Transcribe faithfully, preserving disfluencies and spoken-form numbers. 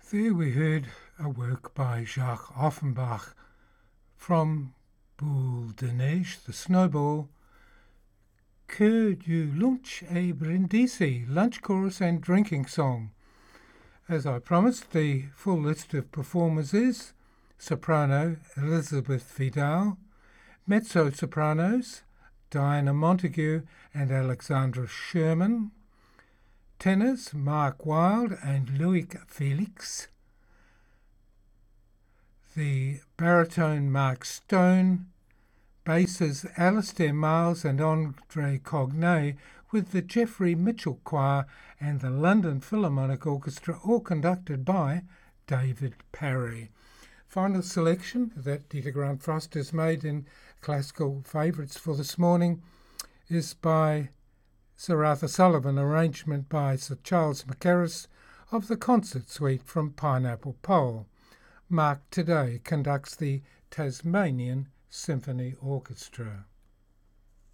There we heard a work by Jacques Offenbach from Boule de Neige, The Snowball, Que du Lunch et Brindisi, Lunch Chorus and Drinking Song. As I promised, the full list of performers is soprano Elizabeth Vidal, mezzo-sopranos Diana Montague and Alexandra Sherman, tenors Mark Wilde and Loic Felix, the baritone Mark Stone, basses Alistair Miles and Andre Cognay, with the Geoffrey Mitchell Choir and the London Philharmonic Orchestra, all conducted by David Parry. Final selection that Dieter Grant Frost has made in classical favourites for this morning is by Sir Arthur Sullivan, arrangement by Sir Charles Mackerras of the Concert Suite from Pineapple Pole. Mark Today conducts the Tasmanian Symphony Orchestra.